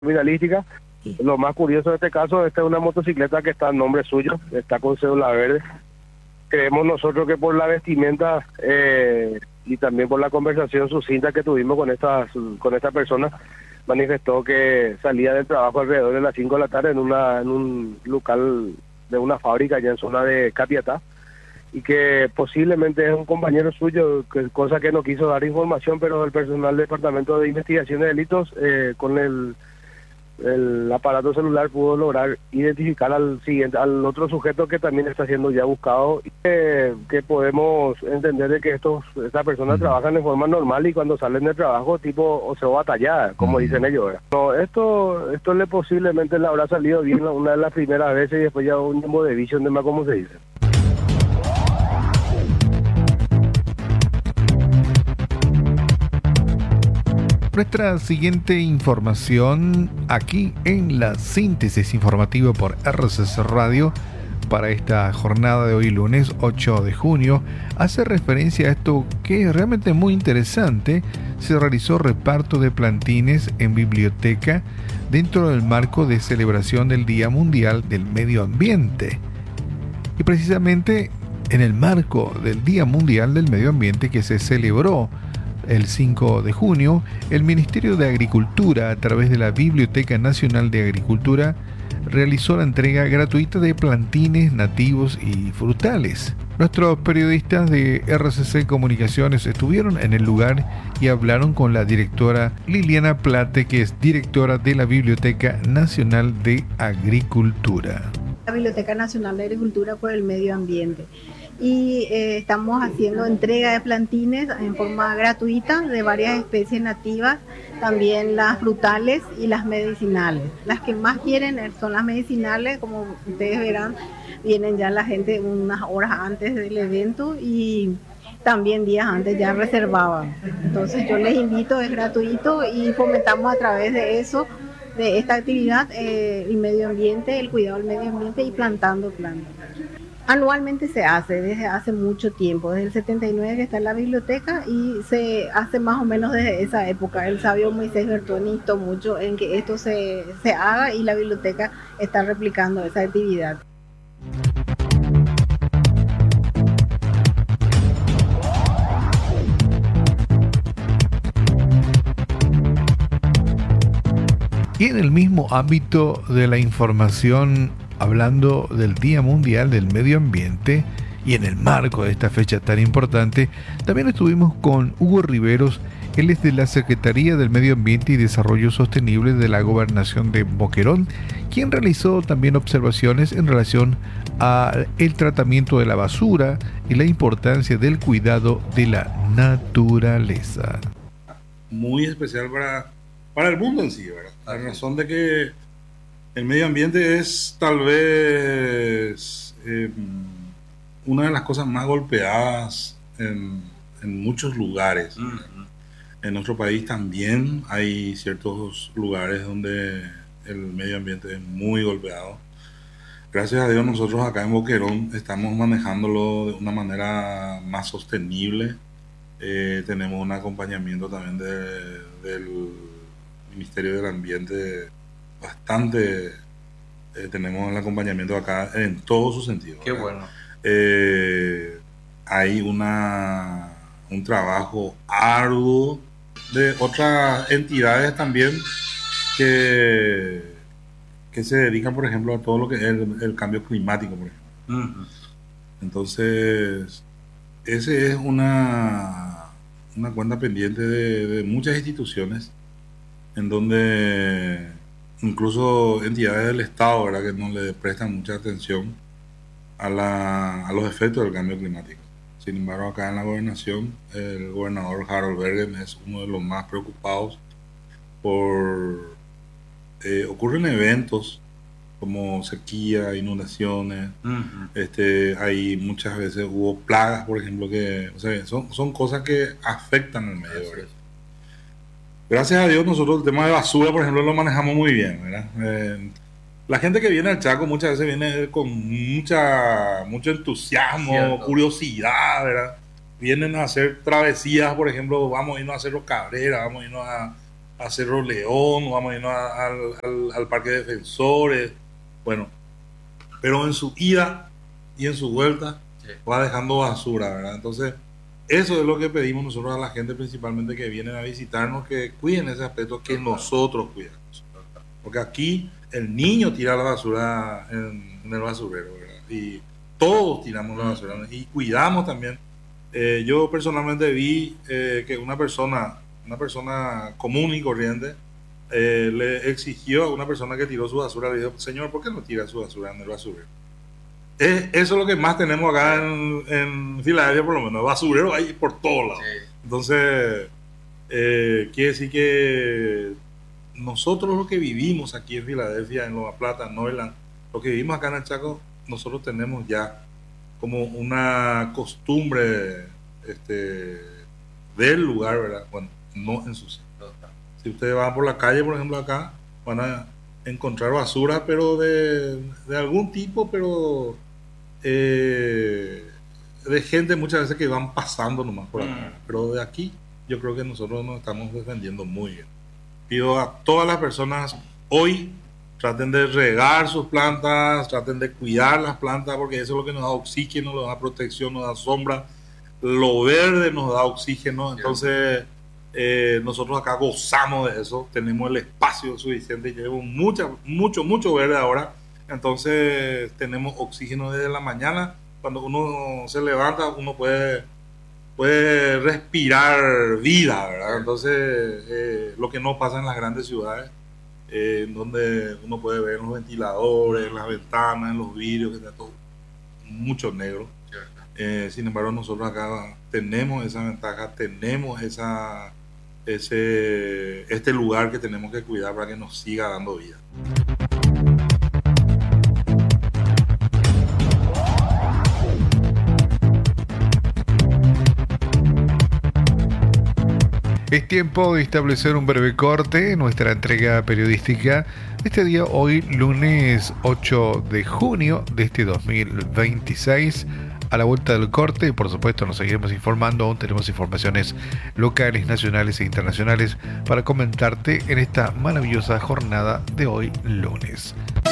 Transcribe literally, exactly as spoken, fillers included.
criminalística. Sí. Lo más curioso de este caso, esta es una motocicleta que está a nombre suyo, está con cédula verde. Creemos nosotros que por la vestimenta eh, y también por la conversación sucinta que tuvimos con esta, con esta persona, manifestó que salía del trabajo alrededor de las cinco de la tarde en, una, en un local de una fábrica allá en zona de Capiatá, y que posiblemente es un compañero suyo, que, cosa que no quiso dar información, pero el personal del Departamento de Investigación de Delitos eh, con el, el aparato celular pudo lograr identificar al siguiente, al otro sujeto que también está siendo ya buscado, y que, que podemos entender de que estos estas personas Mm. trabajan de forma normal y cuando salen del trabajo tipo o se va batallada, como Mm. dicen ellos, ¿verdad? No, esto esto le posiblemente le habrá salido bien una de las primeras veces y después ya un tiempo de visión de más, como se dice. Nuestra siguiente información aquí en la síntesis informativa por R C C Radio para esta jornada de hoy lunes ocho de junio hace referencia a esto que es realmente muy interesante. Se realizó reparto de plantines en biblioteca dentro del marco de celebración del Día Mundial del Medio Ambiente. Y precisamente en el marco del Día Mundial del Medio Ambiente que se celebró el cinco de junio, el Ministerio de Agricultura, a través de la Biblioteca Nacional de Agricultura, realizó la entrega gratuita de plantines nativos y frutales. Nuestros periodistas de R C C Comunicaciones estuvieron en el lugar y hablaron con la directora Liliana Plate, que es directora de la Biblioteca Nacional de Agricultura. La Biblioteca Nacional de Agricultura por el Medio Ambiente. Y eh, estamos haciendo entrega de plantines en forma gratuita de varias especies nativas, también las frutales y las medicinales. Las que más quieren son las medicinales, como ustedes verán, vienen ya la gente unas horas antes del evento y también días antes ya reservaban. Entonces yo les invito, es gratuito y fomentamos a través de eso, de esta actividad, eh, el medio ambiente, el cuidado del medio ambiente y plantando plantas. Anualmente se hace, desde hace mucho tiempo, desde el setenta y nueve que está en la biblioteca y se hace más o menos desde esa época. El sabio Moisés Bertoni instó mucho en que esto se, se haga y la biblioteca está replicando esa actividad. Y en el mismo ámbito de la información, hablando del Día Mundial del Medio Ambiente y en el marco de esta fecha tan importante, también estuvimos con Hugo Riveros. Él es de la Secretaría del Medio Ambiente y Desarrollo Sostenible de la Gobernación de Boquerón, quien realizó también observaciones en relación al tratamiento de la basura y la importancia del cuidado de la naturaleza. Muy especial para, para el mundo en sí, ¿verdad? La razón de que el medio ambiente es tal vez eh, una de las cosas más golpeadas en, en muchos lugares. Uh-huh. En nuestro país también hay ciertos lugares donde el medio ambiente es muy golpeado. Gracias a Dios nosotros acá en Boquerón estamos manejándolo de una manera más sostenible. Eh, tenemos un acompañamiento también de, del Ministerio del Ambiente bastante, eh, tenemos el acompañamiento acá en todo su sentido. Qué ¿verdad? bueno. Eh, hay una un trabajo arduo de otras entidades también que, que se dedican, por ejemplo, a todo lo que es el, el cambio climático, por ejemplo. Uh-huh. Entonces, ese es una, una cuenta pendiente de, de muchas instituciones en donde incluso entidades del Estado, ¿verdad?, que no le prestan mucha atención a, la, a los efectos del cambio climático. Sin embargo, acá en la gobernación, el gobernador Harold Bergen es uno de los más preocupados por... Eh, ocurren eventos como sequía, inundaciones, uh-huh. este, hay muchas veces hubo plagas, por ejemplo, que o sea, son, son cosas que afectan al medio, ¿verdad? Gracias a Dios nosotros el tema de basura, por ejemplo, lo manejamos muy bien, ¿verdad? Eh, la gente que viene al Chaco muchas veces viene con mucha mucho entusiasmo, cierto, curiosidad, ¿verdad? Vienen a hacer travesías, por ejemplo, vamos a irnos a hacer los Cabrera, vamos a irnos a, a Cerro León, vamos a irnos a, al, al, al Parque Defensores, bueno, pero en su ida y en su vuelta sí. va dejando basura, ¿verdad? Entonces, eso es lo que pedimos nosotros a la gente, principalmente que vienen a visitarnos, que cuiden ese aspecto que nosotros cuidamos. Porque aquí el niño tira la basura en, en el basurero, ¿verdad? Y todos tiramos la basura y cuidamos también. Eh, yo personalmente vi eh, que una persona, una persona común y corriente, eh, le exigió a una persona que tiró su basura, le dijo: señor, ¿por qué no tira su basura en el basurero? Es, eso es lo que más tenemos acá en, en Filadelfia, por lo menos. Basurero hay por todos lados. Sí. Entonces, eh, quiere decir que nosotros los que vivimos aquí en Filadelfia, en Loma Plata, en Norland, los que vivimos acá en el Chaco, nosotros tenemos ya como una costumbre este, del lugar, ¿verdad? Bueno, no ensuciar. Si ustedes van por la calle, por ejemplo, acá, van a encontrar basura, pero de, de algún tipo, pero eh, de gente muchas veces que van pasando nomás por acá. Mm. Pero de aquí, yo creo que nosotros nos estamos defendiendo muy bien. Pido a todas las personas hoy, traten de regar sus plantas, traten de cuidar las plantas, porque eso es lo que nos da oxígeno, nos da protección, nos da sombra. Lo verde nos da oxígeno, entonces eh, nosotros acá gozamos de eso, tenemos el espacio suficiente y tenemos mucha, mucho, mucho verde ahora, entonces tenemos oxígeno desde la mañana. Cuando uno se levanta, uno puede, puede respirar vida, ¿verdad? Entonces, eh, lo que no pasa en las grandes ciudades, eh, donde uno puede ver en los ventiladores, en las ventanas, en los vidrios, que está todo mucho negro. Eh, sin embargo, nosotros acá tenemos esa ventaja, tenemos esa, ese, este lugar que tenemos que cuidar para que nos siga dando vida. Es tiempo de establecer un breve corte en nuestra entrega periodística de este día, hoy lunes ocho de junio de este dos mil veintiséis. A la vuelta del corte, por supuesto, nos seguiremos informando. Aún tenemos informaciones locales, nacionales e internacionales para comentarte en esta maravillosa jornada de hoy lunes.